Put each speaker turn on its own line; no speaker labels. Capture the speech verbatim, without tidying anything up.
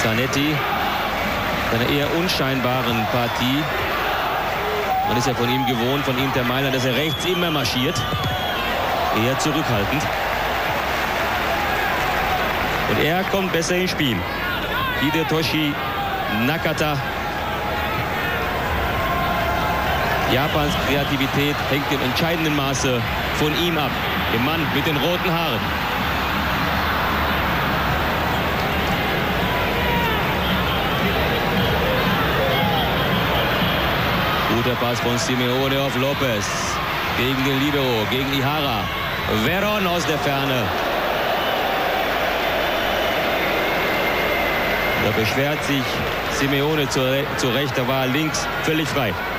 Zanetti, in einer eher unscheinbaren Partie. Man ist ja von ihm gewohnt, von Inter Mailand, dass er rechts immer marschiert. Eher zurückhaltend. Und er kommt besser ins Spiel. Hidetoshi Nakata. Japans Kreativität hängt im entscheidenden Maße von ihm ab. Dem Mann mit den roten Haaren. Guter Pass von Simeone auf Lopez. Gegen den Libero, gegen Ihara. Veron aus der Ferne. Da beschwert sich Simeone zu, zu Recht, da war er links völlig frei.